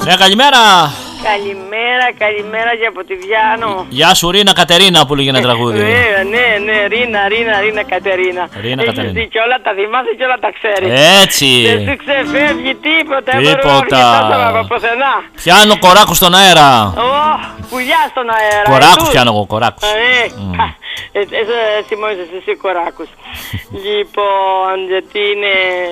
Ναι, καλημέρα. Καλημέρα και από τη Βιάνο. Γεια σου, Ρίνα Κατερίνα που λέγει ένα τραγούδι. Ναι, Ρίνα Κατερίνα. Έχεις δίκιο, όλα τα θυμάσαι και όλα τα ξέρεις. Έτσι. Δεν σου ξεφεύγει τίποτα. Από πουθενά. Πιάνω κοράκου στον αέρα. Πουλιά στον αέρα. Κοράκους πιάνω εγώ, κοράκους. Έτσι μόλις εσύ κοράκους. Λοιπόν, γιατί είναι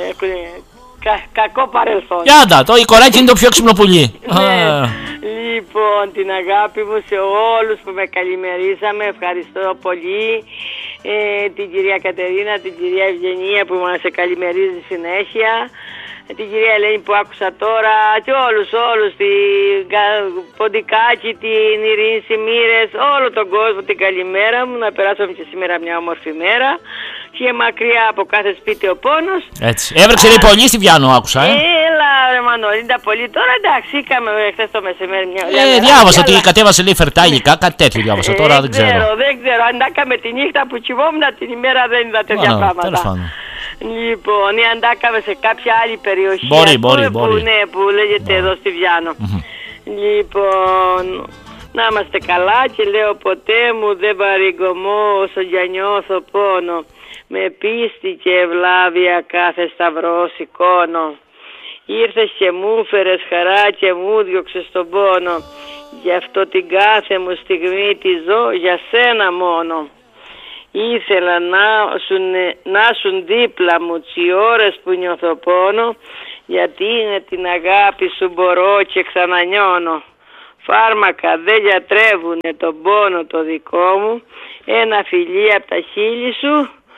κακό παρελθόν. Γιάντα, το η κοράκι είναι το πιο έξυπνο πουλί. Λοιπόν, την αγάπη μου σε όλους που με καλημερίσαμε, ευχαριστώ πολύ. Την κυρία Κατερίνα, την κυρία Ευγενία που μας καλημερίζει συνέχεια, την κυρία Ελένη που άκουσα τώρα και όλους, την Ποντικάκη, την Ειρήνη Σιμήρες, όλο τον κόσμο την καλημέρα μου, να περάσουμε και σήμερα μια όμορφη μέρα και μακριά από κάθε σπίτι ο πόνος. Έτσι, έβρεξε λέει πολύ στη Βιάνο άκουσα, Έλα ρε Μανολίντα πολύ, τώρα εντάξει, είχαμε χθες το μεσημέρι μια διάβασα ότι κατέβασε λέει φερτά υλικά, κάτι τέτοιο διάβασα, τώρα δεν ξέρω. Δεν ξέρω, αν τάκαμε τη νύχτα που κοιμόμουν την ημέρα δεν είδα τέτοια πράγματα. Λοιπόν, ή αν τάκαμε σε κάποια άλλη περιοχή που λέγεται εδώ στη Βιάνο. Λοιπόν, να είμαστε καλά και λέω ποτέ μου δεν παρηγγωμώ όσο για νιώθω πόνο. Με πίστη και ευλάβεια κάθε σταυρό σηκώνω. Ήρθες και μου φέρες χαρά και μου διώξες τον πόνο. Γι' αυτό την κάθε μου στιγμή τη ζω για σένα μόνο. Ήθελα να σουν δίπλα μου τσι ώρες που νιώθω πόνο, γιατί είναι την αγάπη σου μπορώ και ξανανιώνω. Φάρμακα δεν γιατρεύουνε τον πόνο το δικό μου, ένα φιλί απ' τα χείλη σου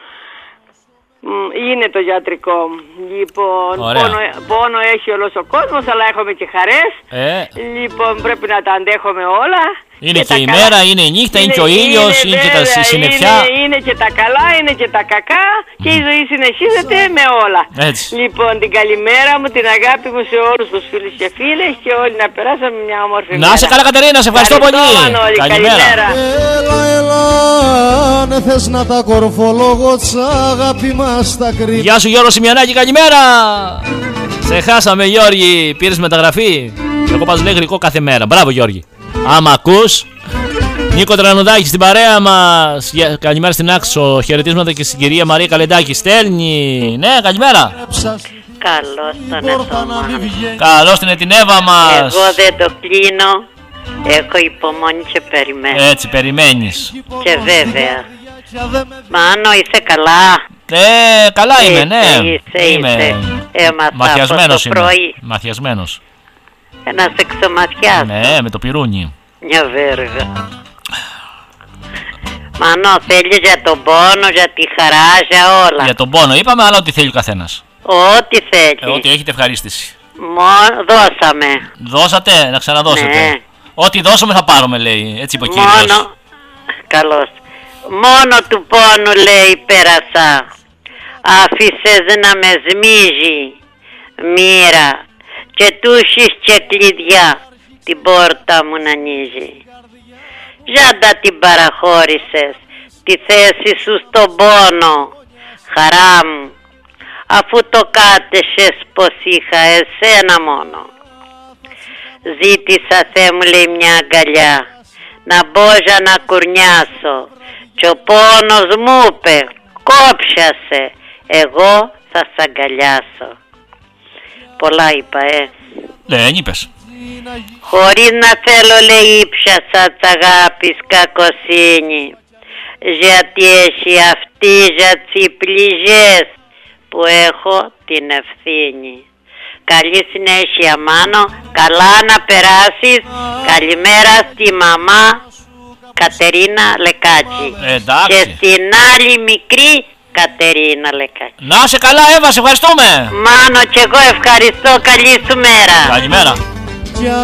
είναι το γιατρικό μου. Λοιπόν, πόνο έχει όλος ο κόσμος, αλλά έχουμε και χαρές. Λοιπόν, πρέπει να τα αντέχουμε όλα. Είναι και η μέρα, είναι η νύχτα, είναι και ο ήλιος, είναι και τα συννεφιά. Είναι και τα καλά, είναι και τα κακά και η ζωή συνεχίζεται με όλα. Έτσι. Λοιπόν, την καλημέρα μου, την αγάπη μου σε όλους τους φίλους και φίλες και όλοι να περάσαμε μια όμορφη μέρα. Να είσαι καλά Κατερίνα, σε ευχαριστώ πολύ. Καλημέρα. Έλα, αν θες να τα κορφολόγω τς αγάπη μας τα κρύβει. Γεια σου Γιώργο Σιμιανάκη, καλημέρα. Σε χάσαμε Γιώργη, πήρες μεταγραφή. Εγώ πας λέει γρικό κάθε μέρα, μπράβο Γιώργη. Άμα ακούς, Νίκο Τρανουδάκη στην παρέα μας. Καλημέρα στην Άξο. Χαιρετίσματα και στην κυρία Μαρία Καλεντάκη. Στέλνει. Ναι, καλημέρα. Καλώς τον Εθωμά. Καλώς την Ετινέβα μας. Εγώ δεν το κλείνω. Έχω υπομονή και περιμένω. Έτσι, περιμένεις. Και βέβαια. Μάνο, είσαι καλά? Καλά είμαι, ναι. Είσαι. Μαθιασμένος είμαι. Μαθιασμένος. Να σε ξομαθιάσω. Ναι, με το πυρούνι. Μια βέργα. Μανώ, θέλει για τον πόνο, για τη χαρά, για όλα. Για τον πόνο είπαμε, αλλά ό,τι θέλει ο καθένας. Ό,τι θέλει. Ό,τι έχετε ευχαρίστηση. Δώσαμε. Δώσατε, να ξαναδώσετε. Ναι. Ό,τι δώσαμε θα πάρουμε, λέει. Έτσι είπε ο κύριος. Καλώς. Μόνο του πόνου, λέει, πέρασα. Άφησες να με σμίζει μοίρα και τούσεις και κλειδιά την πόρτα μου να ανοίγει. Ζάντα την παραχώρησες τη θέση σου στον πόνο, χαρά μου, αφού το κάτεσες πως είχα εσένα μόνο. Ζήτησα, Θεέ μου, λέει, μια αγκαλιά, να μπόζα να κουρνιάσω κι ο πόνος μου είπε, κόψιασε, εγώ θα σ' αγκαλιάσω. Πολλά είπα, Δεν είπες. Χωρίς να θέλω, λέει, ήψασα τ' αγάπης κακοσύνη, γιατί έχει αυτή για τσι πληγές που έχω την ευθύνη. Καλή συνέχεια, Μάνο, καλά να περάσεις. Καλημέρα στη μαμά Κατερίνα Λεκάκη. Και στην άλλη μικρή Κατερίνα Λεκάκη. Να είσαι καλά, Εύα, σε ευχαριστούμε. Μάνο, και εγώ ευχαριστώ, καλή σου μέρα. Καλημέρα.